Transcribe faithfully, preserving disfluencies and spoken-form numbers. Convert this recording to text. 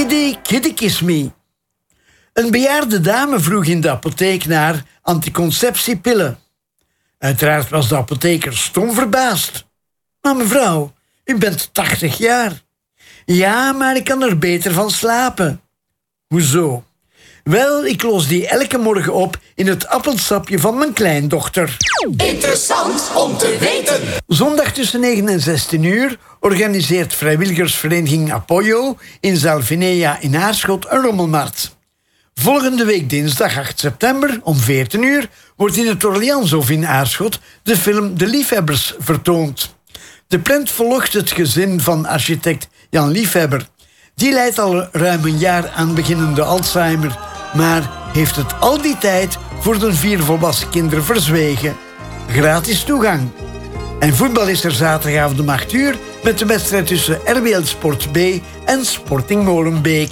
Kitty, kitty kiss me. Een bejaarde dame vroeg in de apotheek naar anticonceptiepillen. Uiteraard was de apotheker stom verbaasd. Maar mevrouw, u bent tachtig jaar. Ja, maar ik kan er beter van slapen. Hoezo? Wel, ik los die elke morgen op in het appelsapje van mijn kleindochter. Interessant om te weten. Zondag tussen negen en zestien uur organiseert vrijwilligersvereniging Apoyo in Zalvinea in Aarschot een rommelmarkt. Volgende week dinsdag acht september om veertien uur wordt in het Orleanshof in Aarschot de film De Liefhebbers vertoond. De prent volgt het gezin van architect Jan Liefhebber. Die lijdt al ruim een jaar aan beginnende Alzheimer, maar heeft het al die tijd voor de vier volwassen kinderen verzwegen. Gratis toegang. En voetbal is er zaterdagavond om acht uur met de wedstrijd tussen R W L Sport B en Sporting Molenbeek.